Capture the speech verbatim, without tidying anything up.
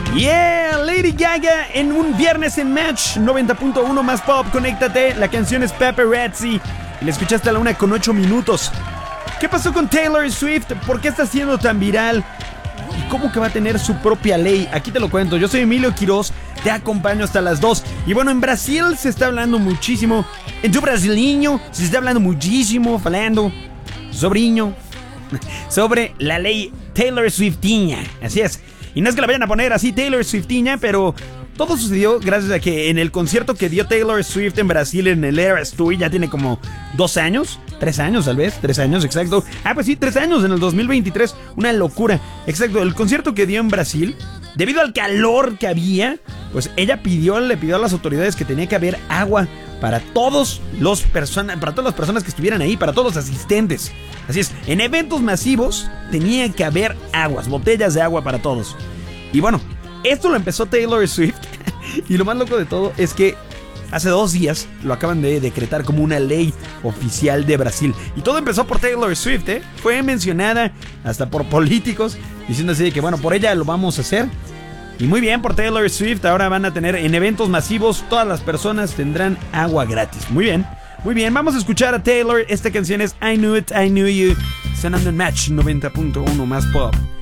Yeah, Lady Gaga en un viernes en Match noventa punto uno más pop, conéctate. La canción es Paparazzi y la escuchaste a la una con ocho minutos. ¿Qué pasó con Taylor Swift? ¿Por qué está siendo tan viral? ¿Y cómo que va a tener su propia ley? Aquí te lo cuento. Yo soy Emilio Quiroz, te acompaño hasta las dos. Y bueno, en Brasil se está hablando muchísimo. En tu brasileño se está hablando muchísimo, falando, sobriño, sobre la ley Taylor Swiftiña. Así es. Y no es que la vayan a poner así Taylor Swiftiña, pero todo sucedió gracias a que en el concierto que dio Taylor Swift en Brasil en el Eras Tour, ya tiene como dos años, tres años tal vez, tres años, exacto. Ah, pues sí, tres años en el dos mil veintitrés, una locura. Exacto, el concierto que dio en Brasil, debido al calor que había, pues ella pidió, le pidió a las autoridades que tenía que haber agua para todos los personas, para todas las personas que estuvieran ahí, para todos los asistentes. Así es, en eventos masivos tenía que haber aguas, botellas de agua para todos. Y bueno, esto lo empezó Taylor Swift. Y lo más loco de todo es que hace dos días lo acaban de decretar como una ley oficial de Brasil. Y todo empezó por Taylor Swift, ¿eh? Fue mencionada hasta por políticos, diciendo así de que bueno, por ella lo vamos a hacer. Y muy bien por Taylor Swift, ahora van a tener en eventos masivos, todas las personas tendrán agua gratis. Muy bien, muy bien, vamos a escuchar a Taylor. Esta canción es I Knew It, I Knew You, sonando en Match noventa punto uno más pop.